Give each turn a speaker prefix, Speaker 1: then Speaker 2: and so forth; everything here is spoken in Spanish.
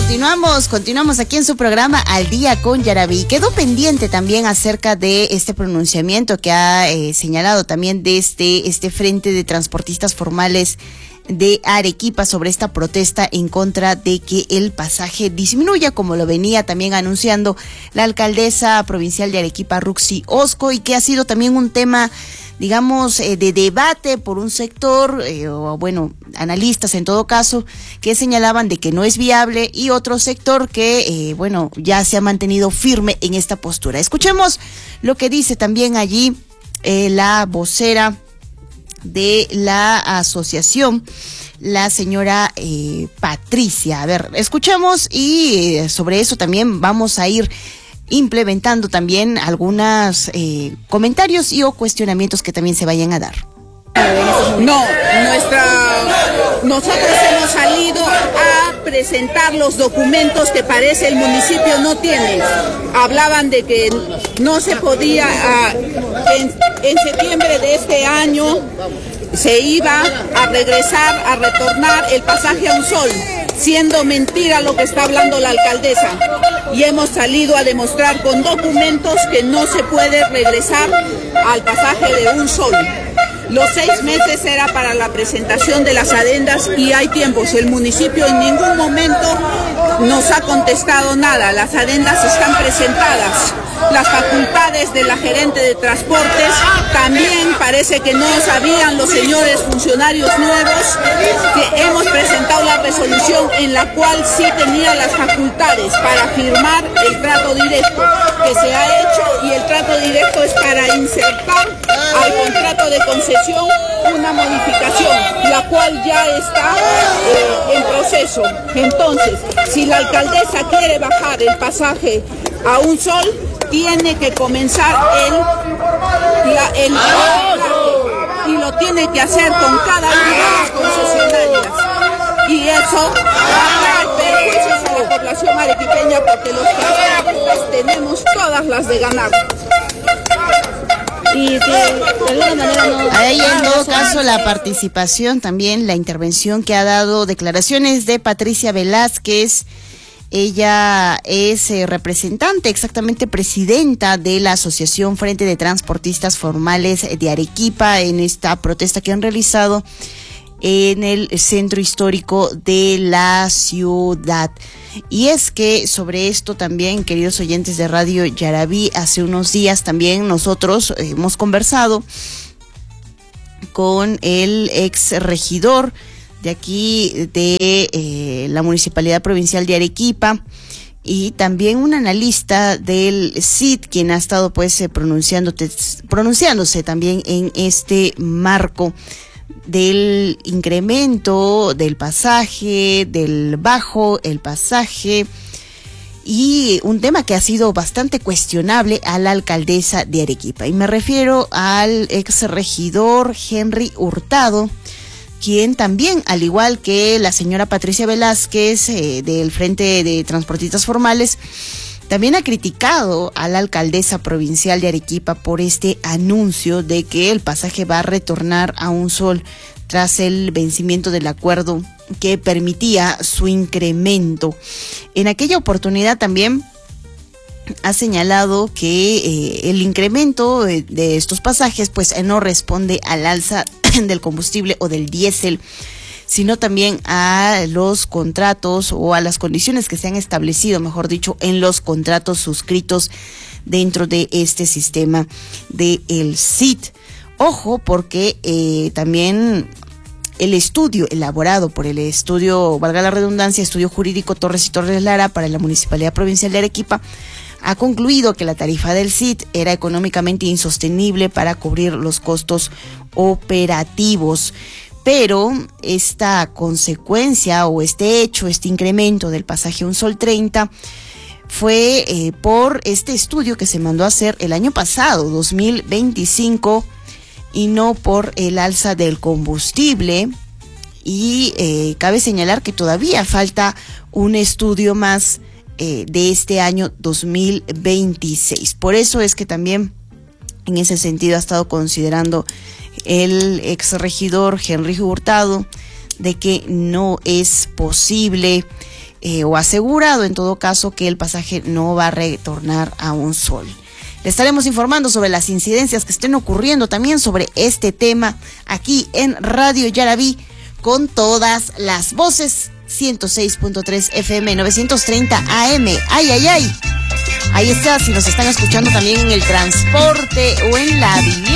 Speaker 1: Continuamos aquí en su programa Al Día con Yaraví. Quedó pendiente también acerca de este pronunciamiento que ha señalado también de este Frente de Transportistas Formales de Arequipa sobre esta protesta en contra de que el pasaje disminuya, como lo venía también anunciando la alcaldesa provincial de Arequipa, Ruxy Osco, y que ha sido también un tema, digamos, de debate por un sector, o bueno, analistas en todo caso, que señalaban de que no es viable, y otro sector que, bueno, ya se ha mantenido firme en esta postura. Escuchemos lo que dice también allí la vocera de la asociación, la señora Patricia. A ver, escuchemos y sobre eso también vamos a ir implementando también algunos comentarios y o cuestionamientos que también se vayan a dar.
Speaker 2: No, nosotros hemos salido a presentar los documentos que parece el municipio no tiene. Hablaban de que no se podía, en septiembre de este año se iba a regresar, a retornar el pasaje a un sol, siendo mentira lo que está hablando la alcaldesa. Y hemos salido a demostrar con documentos que no se puede regresar al pasaje de un sol. Los 6 meses era para la presentación de las adendas y hay tiempos. El municipio en ningún momento nos ha contestado nada. Las adendas están presentadas. Las facultades de la gerente de transportes también parece que no sabían los señores funcionarios nuevos que hemos presentado la resolución en la cual sí tenía las facultades para firmar el trato directo que se ha hecho, y el trato directo es para insertar al contrato de concesión una modificación, la cual ya está en proceso. Entonces, si la alcaldesa quiere bajar el pasaje a un sol, tiene que comenzar el y lo tiene que hacer con cada una de las concesionarias. Y eso va a perjuicio a la población arequipeña, porque los transportistas tenemos todas las de ganar.
Speaker 1: Y de alguna manera no. Ahí en todo caso la participación también, la intervención que ha dado, declaraciones de Patricia Velázquez. Ella es representante, exactamente presidenta de la Asociación Frente de Transportistas Formales de Arequipa, en esta protesta que han realizado en el centro histórico de la ciudad. Y es que sobre esto también, queridos oyentes de Radio Yaraví, hace unos días también nosotros hemos conversado con el ex regidor de aquí de la Municipalidad Provincial de Arequipa, y también un analista del CID, quien ha estado pues pronunciándose también en este marco del incremento del pasaje, del bajo el pasaje, y un tema que ha sido bastante cuestionable a la alcaldesa de Arequipa. Y me refiero al ex regidor Henry Hurtado, quien también, al igual que la señora Patricia Velázquez del Frente de Transportistas Formales, también ha criticado a la alcaldesa provincial de Arequipa por este anuncio de que el pasaje va a retornar a un sol tras el vencimiento del acuerdo que permitía su incremento. En aquella oportunidad también ha señalado que el incremento de estos pasajes pues no responde al alza del combustible o del diésel, sino también a los contratos o a las condiciones que se han establecido, mejor dicho, en los contratos suscritos dentro de este sistema del CID. Ojo, porque también el estudio elaborado por el estudio, valga la redundancia, estudio jurídico Torres y Torres Lara para la Municipalidad Provincial de Arequipa, ha concluido que la tarifa del CID era económicamente insostenible para cubrir los costos operativos. Pero esta consecuencia o este hecho, este incremento del pasaje un sol 30, fue por este estudio que se mandó a hacer el año pasado, 2025, y no por el alza del combustible. Y cabe señalar que todavía falta un estudio más de este año 2026. Por eso es que también en ese sentido ha estado considerando el ex regidor Henry Hurtado de que no es posible o asegurado en todo caso que el pasaje no va a retornar a un sol. Le estaremos informando sobre las incidencias que estén ocurriendo también sobre este tema aquí en Radio Yaraví con todas las voces. 106.3 FM, 930 AM. ¡Ay, ay, ay! Ahí está, si nos están escuchando también en el transporte o en la vivienda.